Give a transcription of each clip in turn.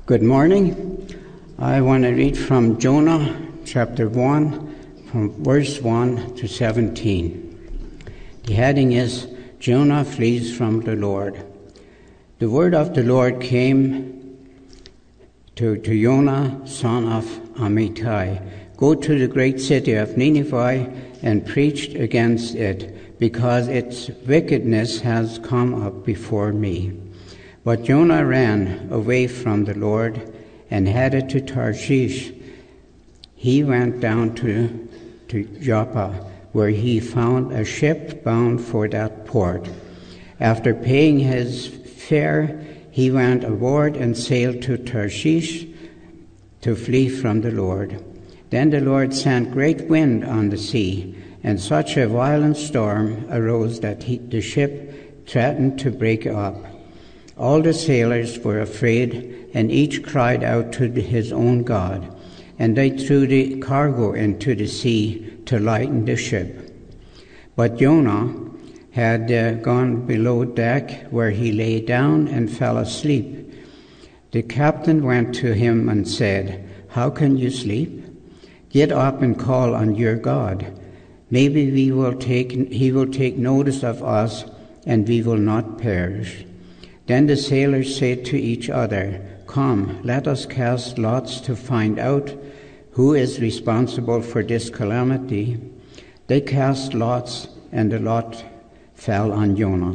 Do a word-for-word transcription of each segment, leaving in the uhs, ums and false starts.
Good morning. I want to read from Jonah chapter one, from verse one to seventeen. The heading is, Jonah flees from the Lord. The word of the Lord came to, to Jonah, son of Amittai. Go to the great city of Nineveh and preach against it, because its wickedness has come up before me. But Jonah ran away from the Lord and headed to Tarshish. He went down to, to Joppa, where he found a ship bound for that port. After paying his fare, he went aboard and sailed to Tarshish to flee from the Lord. Then the Lord sent great wind on the sea, and such a violent storm arose that he, the ship threatened to break up. All the sailors were afraid, and each cried out to his own God, and they threw the cargo into the sea to lighten the ship. But Jonah had uh, gone below deck, where he lay down and fell asleep. The captain went to him and said, "How can you sleep? Get up and call on your God. Maybe we will take, he will take notice of us, and we will not perish." Then the sailors said to each other, "Come, let us cast lots to find out who is responsible for this calamity." They cast lots, and the lot fell on Jonah.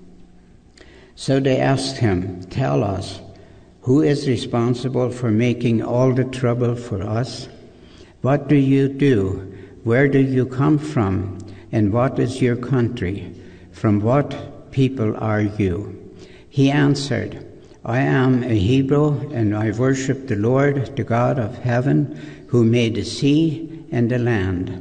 So they asked him, "Tell us, who is responsible for making all the trouble for us? What do you do? Where do you come from? And what is your country? From what people are you?" He answered, "I am a Hebrew, and I worship the Lord, the God of heaven, who made the sea and the land."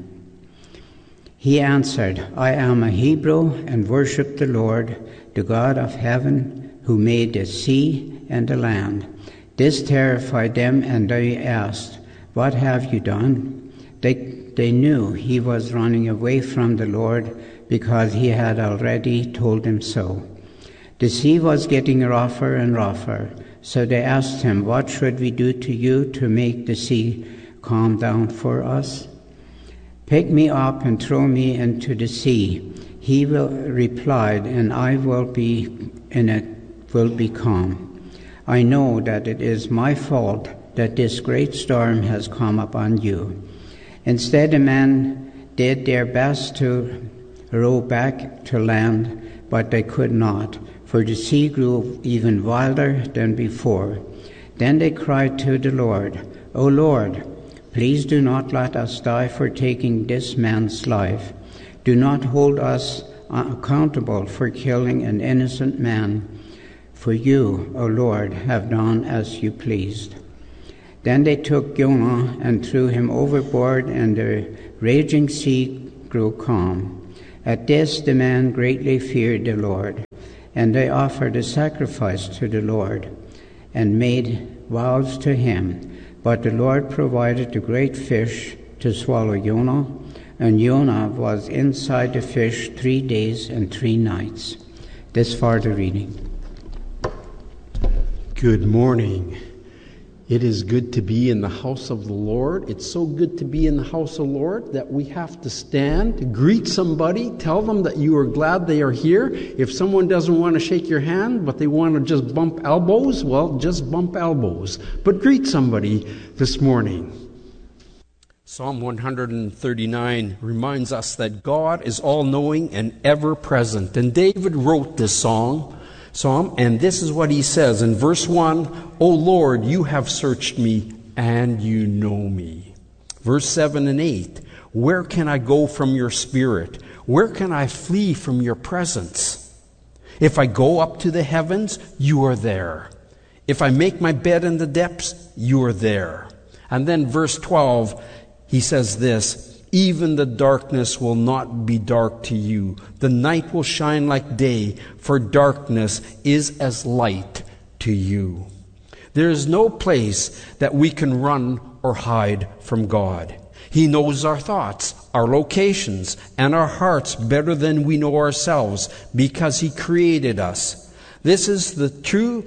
He answered, "I am a Hebrew, and worship the Lord, the God of heaven, who made the sea and the land." This terrified them, and they asked, "What have you done?" They, they knew he was running away from the Lord, because he had already told them so. The sea was getting rougher and rougher, so they asked him, "What should we do to you to make the sea calm down for us?" "Pick me up and throw me into the sea," he will, replied, "and I will be in it will be calm. I know that it is my fault that this great storm has come upon you." Instead, the men did their best to row back to land, but they could not, for the sea grew even wilder than before. Then they cried to the Lord, "O Lord, please do not let us die for taking this man's life. Do not hold us accountable for killing an innocent man, for you, O Lord, have done as you pleased." Then they took Jonah and threw him overboard, and the raging sea grew calm. At this the men greatly feared the Lord, and they offered a sacrifice to the Lord and made vows to him. But the Lord provided a great fish to swallow Jonah, and Jonah was inside the fish three days and three nights. This far the reading. Good morning. It is good to be in the house of the Lord. It's so good to be in the house of the Lord that we have to stand, greet somebody, tell them that you are glad they are here. If someone doesn't want to shake your hand, but they want to just bump elbows, well, just bump elbows. But greet somebody this morning. Psalm one thirty-nine reminds us that God is all-knowing and ever-present. And David wrote this song. Psalm, and this is what he says in verse one, "O Lord, you have searched me, and you know me." Verse seven and eight, "Where can I go from your spirit? Where can I flee from your presence? If I go up to the heavens, you are there. If I make my bed in the depths, you are there." And then verse twelve, he says this, "Even the darkness will not be dark to you. The night will shine like day, for darkness is as light to you." There is no place that we can run or hide from God. He knows our thoughts, our locations, and our hearts better than we know ourselves, because He created us. This is the true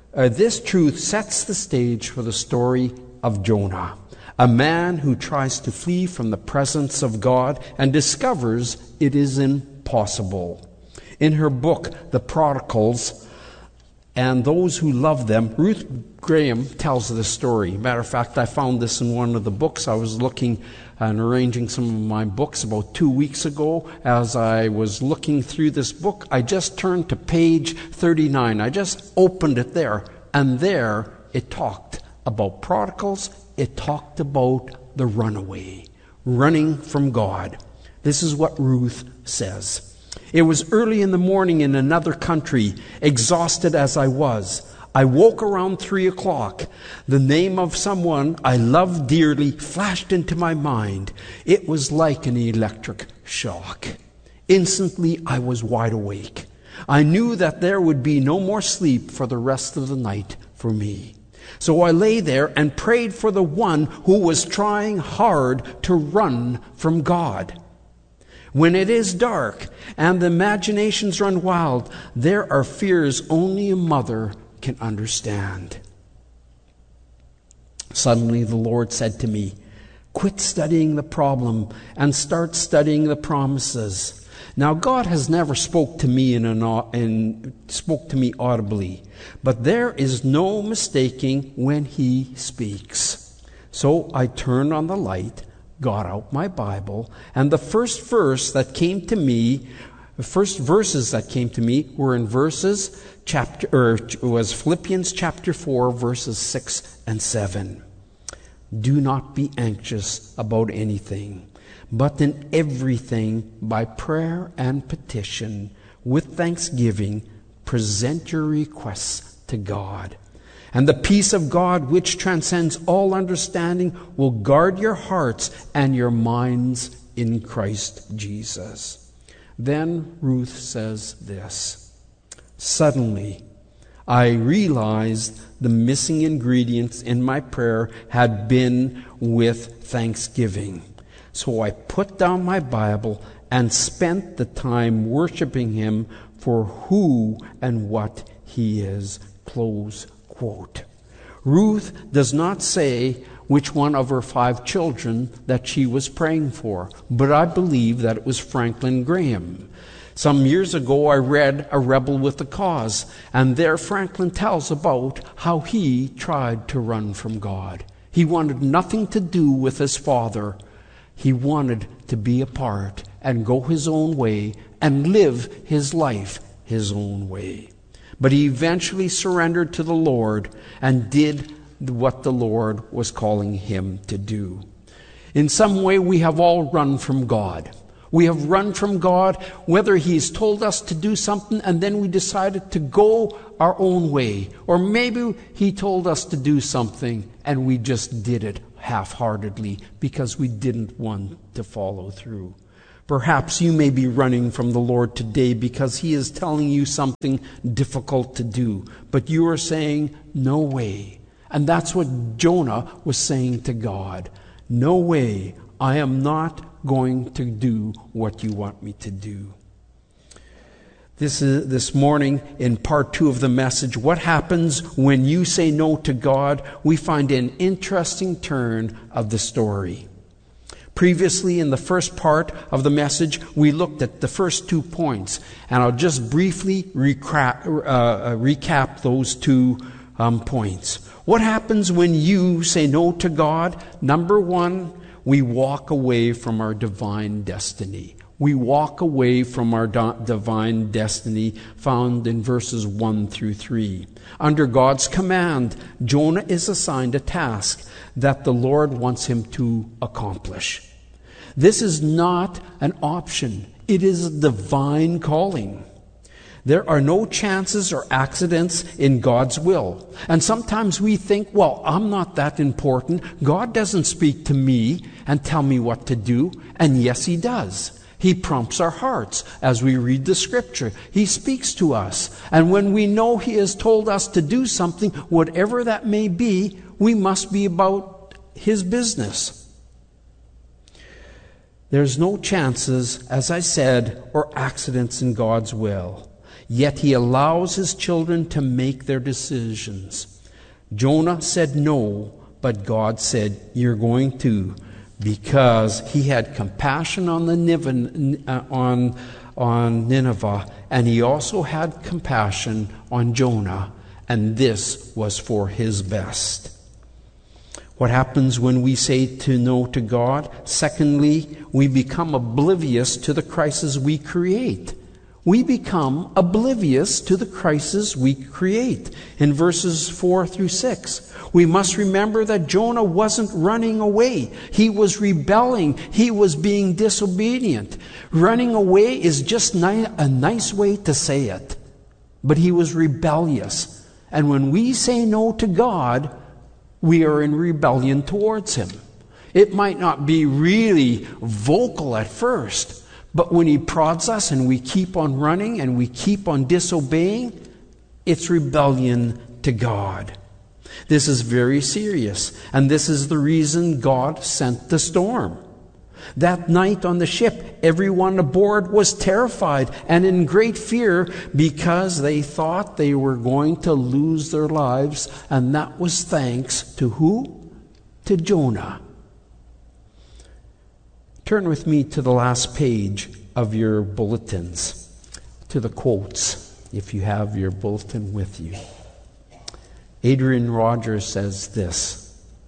uh, this truth sets the stage for the story of Jonah, a man who tries to flee from the presence of God and discovers it is impossible. In her book, The Prodigals and Those Who Love Them, Ruth Graham tells this story. Matter of fact, I found this in one of the books. I was looking and arranging some of my books about two weeks ago. As I was looking through this book, I just turned to page thirty-nine. I just opened it there, and there it talked about prodigals. It talked about the runaway, running from God. This is what Ruth says. It was early in the morning in another country, exhausted as I was. I woke around three o'clock. The name of someone I loved dearly flashed into my mind. It was like an electric shock. Instantly, I was wide awake. I knew that there would be no more sleep for the rest of the night for me. So I lay there and prayed for the one who was trying hard to run from God. When it is dark and the imaginations run wild, there are fears only a mother can understand. Suddenly the Lord said to me, quit studying the problem and start studying the promises. Now God has never spoke to me in an in, spoke to me audibly, but there is no mistaking when He speaks. So I turned on the light, got out my Bible, and the first verse that came to me, the first verses that came to me were in verses chapter, or it was Philippians chapter four, verses six and seven. Do not be anxious about anything, but in everything by prayer and petition, with thanksgiving, present your requests to God. And the peace of God, which transcends all understanding, will guard your hearts and your minds in Christ Jesus. Then Ruth says this, suddenly I realized the missing ingredients in my prayer had been with thanksgiving. So I put down my Bible and spent the time worshiping Him for who and what He is. Close quote. Ruth does not say which one of her five children that she was praying for, but I believe that it was Franklin Graham. Some years ago I read A Rebel with a Cause, and there Franklin tells about how he tried to run from God. He wanted nothing to do with his father. He wanted to be apart and go his own way and live his life his own way. But he eventually surrendered to the Lord and did what the Lord was calling him to do. In some way, we have all run from God. We have run from God, whether He's told us to do something and then we decided to go our own way. Or maybe He told us to do something and we just did it half-heartedly because we didn't want to follow through. Perhaps you may be running from the Lord today because He is telling you something difficult to do, but you are saying, no way. And that's what Jonah was saying to God. No way, I am not going to do what you want me to do. This is this morning in part two of the message, what happens when you say no to God? We find an interesting turn of the story. Previously, in the first part of the message, we looked at the first two points, and I'll just briefly recap, uh, recap those two um, points. What happens when you say no to God? Number one, we walk away from our divine destiny. We walk away from our do- divine destiny found in verses one through three. Under God's command, Jonah is assigned a task that the Lord wants him to accomplish. This is not an option. It is a divine calling. There are no chances or accidents in God's will. And sometimes we think, well, I'm not that important. God doesn't speak to me and tell me what to do. And yes, He does. He prompts our hearts as we read the Scripture. He speaks to us. And when we know He has told us to do something, whatever that may be, we must be about His business. There's no chances, as I said, or accidents in God's will. Yet he allows his children to make their decisions. Jonah said no, but God said, you're going to, because he had compassion on the Nineveh, on, on Nineveh, and he also had compassion on Jonah, and this was for his best. What happens when we say to no to God? Secondly, we become oblivious to the crisis we create. We become oblivious to the crisis we create. In verses four through six, we must remember that Jonah wasn't running away. He was rebelling. He was being disobedient. Running away is just ni- a nice way to say it. But he was rebellious. And when we say no to God, we are in rebellion towards him. It might not be really vocal at first, but when he prods us and we keep on running and we keep on disobeying, it's rebellion to God. This is very serious, and this is the reason God sent the storm. That night on the ship, everyone aboard was terrified and in great fear because they thought they were going to lose their lives, and that was thanks to who? To Jonah. Turn with me to the last page of your bulletins, to the quotes, if you have your bulletin with you. Adrian Rogers says this: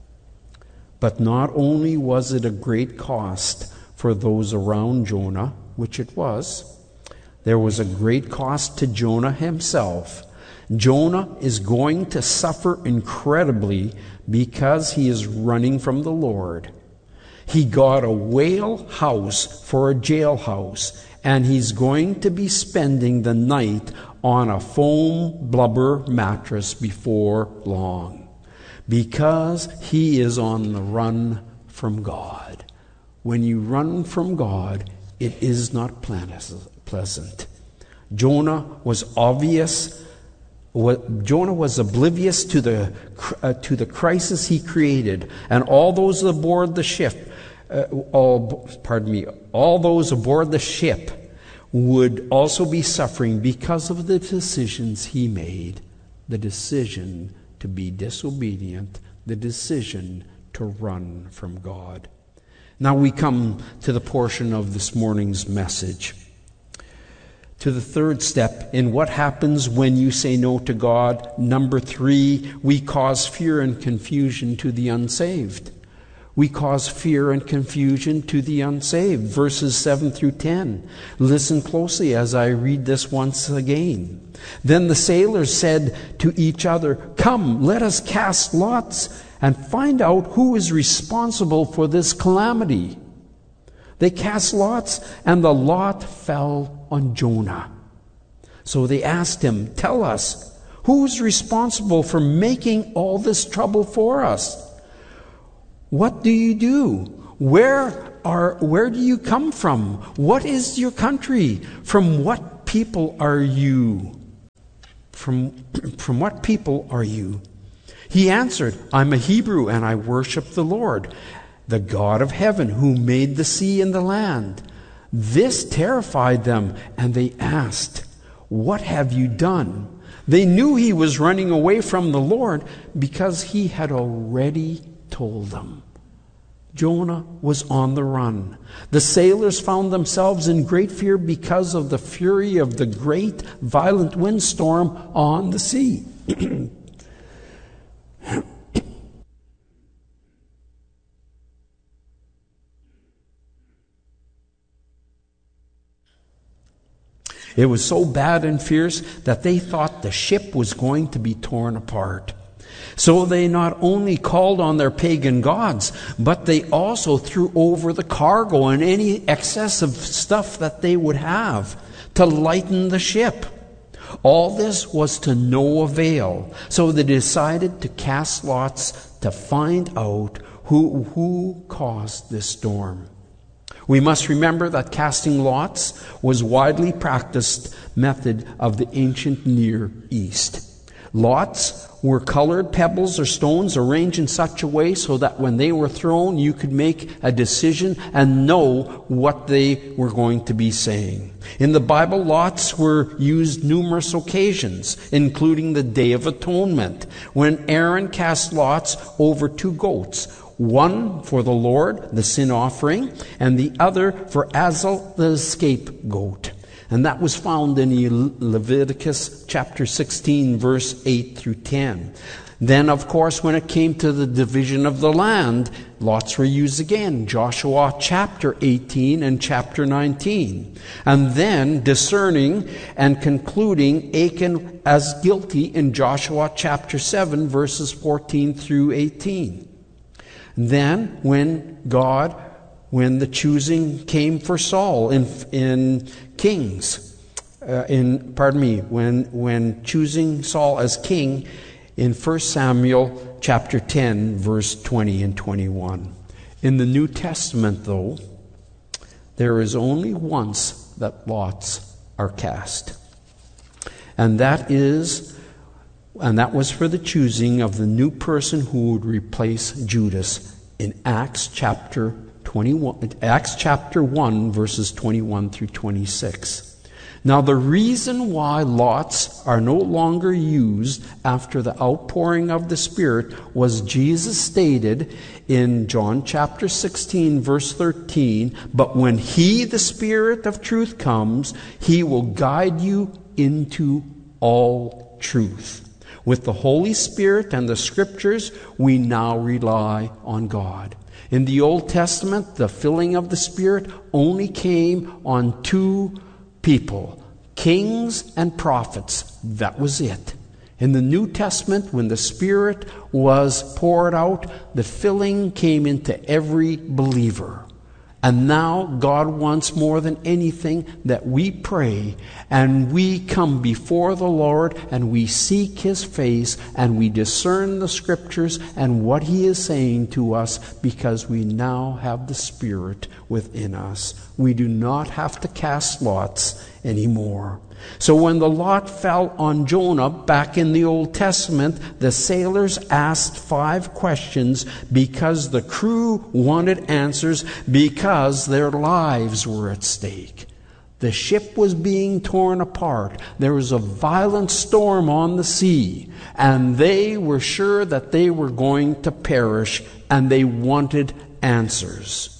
but not only was it a great cost for those around Jonah, which it was, there was a great cost to Jonah himself. Jonah is going to suffer incredibly because he is running from the Lord. He got a whale house for a jailhouse, and he's going to be spending the night on a foam blubber mattress before long, because he is on the run from God. When you run from God, it is not pleasant. Jonah was obvious. Jonah was oblivious to the uh, to the crisis he created, and all those aboard the ship, uh, all pardon me, all those aboard the ship would also be suffering because of the decisions he made. The decision to be disobedient, the decision to run from God. Now we come to the portion of this morning's message, to the third step in what happens when you say no to God. Number three, we cause fear and confusion to the unsaved. We cause fear and confusion to the unsaved. Verses seven through ten. Listen closely as I read this once again. Then the sailors said to each other, "Come, let us cast lots and find out who is responsible for this calamity." They cast lots, and the lot fell on Jonah. So they asked him, "Tell us, who is responsible for making all this trouble for us? What do you do? Where are where do you come from? What is your country? From what people are you? From, from what people are you?" He answered, "I'm a Hebrew, and I worship the Lord, the God of heaven, who made the sea and the land." This terrified them, and they asked, "What have you done?" They knew he was running away from the Lord because he had already told them. Jonah was on the run. The sailors found themselves in great fear because of the fury of the great violent windstorm on the sea. It was so bad and fierce that they thought the ship was going to be torn apart. So they not only called on their pagan gods, but they also threw over the cargo and any excess of stuff that they would have to lighten the ship. All this was to no avail. So they decided to cast lots to find out who, who caused this storm. We must remember that casting lots was widely practiced method of the ancient Near East. Lots were colored pebbles or stones arranged in such a way so that when they were thrown, you could make a decision and know what they were going to be saying. In the Bible, lots were used numerous occasions, including the Day of Atonement, when Aaron cast lots over two goats, one for the Lord, the sin offering, and the other for Azel, the scapegoat. And that was found in Leviticus chapter sixteen, verse eight through ten. Then, of course, when it came to the division of the land, lots were used again. Joshua chapter eighteen and chapter nineteen. And then discerning and concluding Achan as guilty in Joshua chapter seven, verses fourteen through eighteen. Then, when God, when the choosing came for Saul in in Kings, uh, in pardon me, when when choosing Saul as king in First Samuel chapter ten, verse twenty and twenty-one. In the New Testament, though, there is only once that lots are cast, and that is, and that was for the choosing of the new person who would replace Judas in Acts chapter twenty-one, Acts chapter one, verses twenty-one through twenty-six. Now, the reason why lots are no longer used after the outpouring of the Spirit was Jesus stated in John chapter sixteen, verse thirteen, "But when He, the Spirit of truth, comes, He will guide you into all truth." With the Holy Spirit and the Scriptures, we now rely on God. In the Old Testament, the filling of the Spirit only came on two people, kings and prophets. That was it. In the New Testament, when the Spirit was poured out, the filling came into every believer. And now God wants more than anything that we pray and we come before the Lord and we seek His face and we discern the Scriptures and what He is saying to us, because we now have the Spirit within us. We do not have to cast lots anymore. So when the lot fell on Jonah back in the Old Testament, the sailors asked five questions because the crew wanted answers, because their lives were at stake. The ship was being torn apart. There was a violent storm on the sea, and they were sure that they were going to perish, and they wanted answers.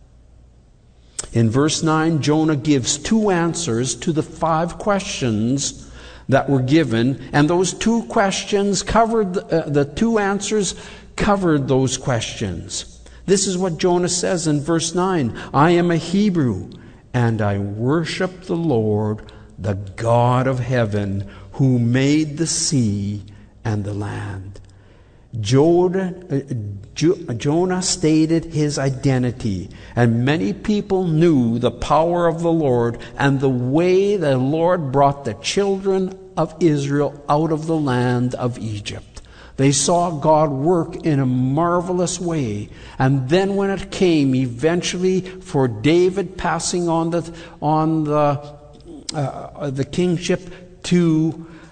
In verse nine, Jonah gives two answers to the five questions that were given, and those two questions covered, uh, the two answers covered those questions. This is what Jonah says in verse nine, "I am a Hebrew, and I worship the Lord, the God of heaven, who made the sea and the land." Jonah, Jonah stated his identity, and many people knew the power of the Lord and the way the Lord brought the children of Israel out of the land of Egypt. They saw God work in a marvelous way. And then when it came eventually for David passing on the on the uh, the kingship to